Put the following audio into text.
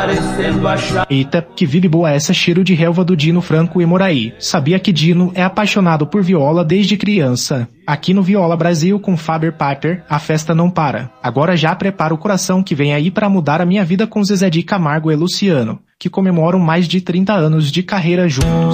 parecendo achar. Eita, que vibe boa essa, cheiro de relva do Dino Franco e Moraí. Sabia que Dino é apaixonado por viola desde criança. Aqui no Viola Brasil com Faber Piper, a festa não para. Agora já prepara o coração que vem aí para mudar a minha vida com Zezé de Camargo e Luciano, que comemoram mais de 30 anos de carreira juntos.